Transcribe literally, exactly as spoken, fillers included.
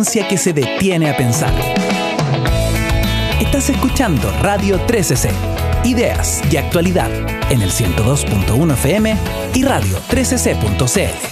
que se detiene a pensar. Estás escuchando Radio trece C, ideas y actualidad en el ciento dos punto uno F M y radio trece c punto c l.